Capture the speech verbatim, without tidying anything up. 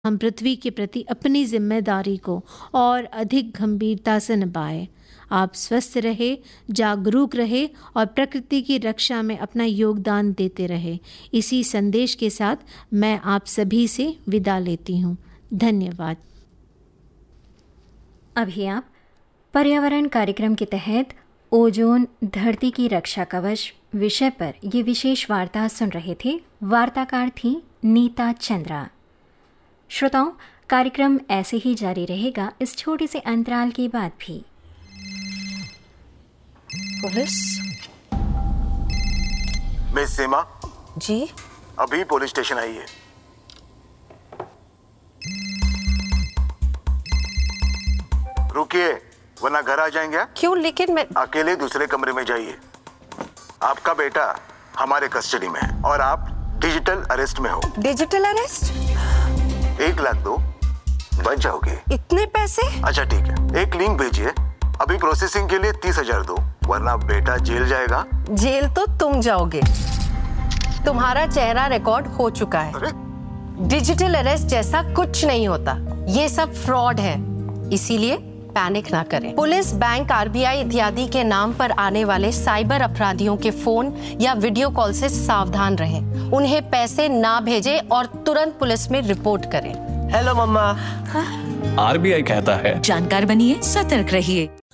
हम पृथ्वी के प्रति अपनी जिम्मेदारी को और अधिक गंभीरता से निभाएं। आप स्वस्थ रहे, जागरूक रहे और प्रकृति की रक्षा में अपना योगदान देते रहे। इसी संदेश के साथ मैं आप सभी से विदा लेती हूँ। धन्यवाद। अभी आप पर्यावरण कार्यक्रम के तहत ओजोन धरती की रक्षा कवच विषय पर ये विशेष वार्ता सुन रहे थे। वार्ताकार थी नीता चंद्रा। श्रोताओं, कार्यक्रम ऐसे ही जारी रहेगा इस छोटे से अंतराल के बाद भी। पुलिस? मिस सीमा जी? अभी पुलिस स्टेशन आई है। रुकिए वरना घर आ जाएंगे। क्यों? लेकिन मैं अकेले दूसरे कमरे में जाइए। आपका बेटा हमारे कस्टडी में है और आप डिजिटल अरेस्ट में हो। Digital arrest? एक लाख दो, बच जाओगे। इतने पैसे? अच्छा ठीक है, एक लिंक भेजिए। अभी प्रोसेसिंग के लिए तीस हजार दो, वरना बेटा जेल जाएगा। जेल तो तुम जाओगे। तुम्हारा चेहरा रिकॉर्ड हो चुका है। अरे? डिजिटल अरेस्ट जैसा कुछ नहीं होता, ये सब फ्रॉड है। इसीलिए पैनिक ना करें। पुलिस, बैंक, आरबीआई इत्यादि के नाम पर आने वाले साइबर अपराधियों के फोन या वीडियो कॉल से सावधान रहें। उन्हें पैसे ना भेजें और तुरंत पुलिस में रिपोर्ट करें। हेलो मम्मा। आरबीआई कहता है, जानकार बनिए, सतर्क रहिए।